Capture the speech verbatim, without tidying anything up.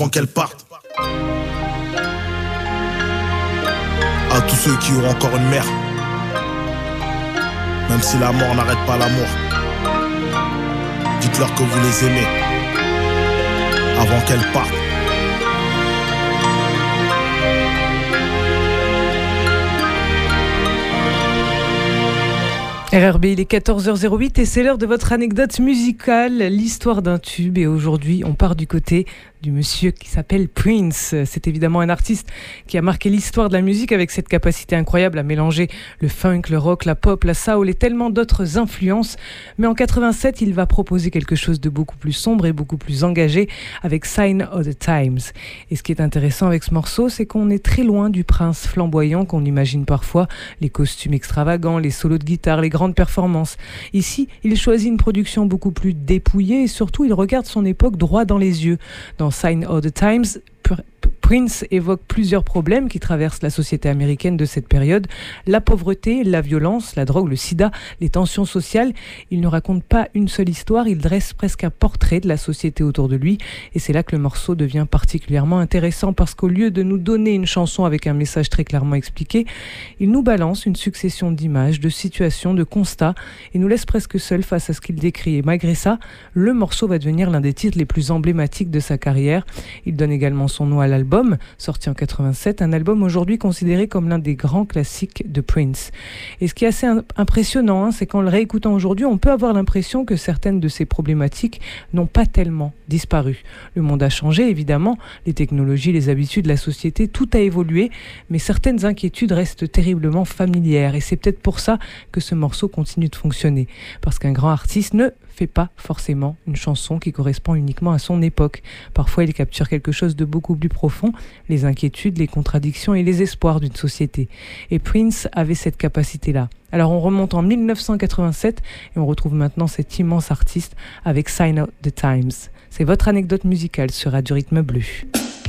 Qu'elle parte. À tous ceux qui ont encore une mère, même si la mort n'arrête pas l'amour, dites-leur que vous les aimez avant qu'elle parte. R R B, il est quatorze heures zéro huit et c'est l'heure de votre anecdote musicale, l'histoire d'un tube. Et aujourd'hui, on part du côté du monsieur qui s'appelle Prince. C'est évidemment un artiste qui a marqué l'histoire de la musique avec cette capacité incroyable à mélanger le funk, le rock, la pop, la soul et tellement d'autres influences. Mais en quatre-vingt-sept, il va proposer quelque chose de beaucoup plus sombre et beaucoup plus engagé avec Sign of the Times. Et ce qui est intéressant avec ce morceau, c'est qu'on est très loin du prince flamboyant qu'on imagine parfois, les costumes extravagants, les solos de guitare, les grandes performances. Ici, il choisit une production beaucoup plus dépouillée et surtout, il regarde son époque droit dans les yeux. Dans Sign of the Times, Prince évoque plusieurs problèmes qui traversent la société américaine de cette période. La pauvreté, la violence, la drogue, le sida, les tensions sociales. Il ne raconte pas une seule histoire, il dresse presque un portrait de la société autour de lui. Et c'est là que le morceau devient particulièrement intéressant parce qu'au lieu de nous donner une chanson avec un message très clairement expliqué, il nous balance une succession d'images, de situations, de constats et nous laisse presque seuls face à ce qu'il décrit. Et malgré ça, le morceau va devenir l'un des titres les plus emblématiques de sa carrière. Il donne également son nom à l'album, sorti en quatre-vingt-sept, un album aujourd'hui considéré comme l'un des grands classiques de Prince. Et ce qui est assez impressionnant, hein, c'est qu'en le réécoutant aujourd'hui, on peut avoir l'impression que certaines de ces problématiques n'ont pas tellement disparu. Le monde a changé, évidemment, les technologies, les habitudes, la société, tout a évolué, mais certaines inquiétudes restent terriblement familières. Et c'est peut-être pour ça que ce morceau continue de fonctionner. Parce qu'un grand artiste ne fait pas forcément une chanson qui correspond uniquement à son époque. Parfois, il capture quelque chose de beaucoup plus profond, les inquiétudes, les contradictions et les espoirs d'une société. Et Prince avait cette capacité-là. Alors on remonte en dix-neuf cent quatre-vingt-sept et on retrouve maintenant cet immense artiste avec Sign of the Times. C'est votre anecdote musicale sur Radio Rythme Bleu.